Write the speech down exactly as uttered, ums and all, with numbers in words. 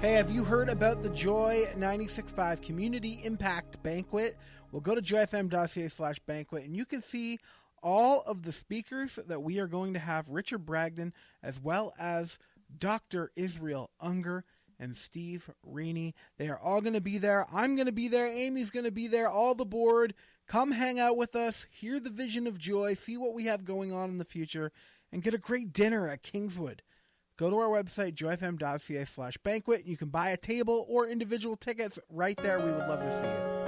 Hey, have you heard about the Joy ninety-six point five Community Impact Banquet? Well, go to joy f m dot c a slash banquet and you can see all of the speakers that we are going to have. Richard Bragdon, as well as Doctor Israel Unger and Steve Rainey. They are all going to be there. I'm going to be there. Amy's going to be there. All the board. Come hang out with us. Hear the vision of Joy. See what we have going on in the future. And get a great dinner at Kingswood. Go to our website, joy f m dot c a slash banquet. You can buy a table or individual tickets right there. We would love to see you.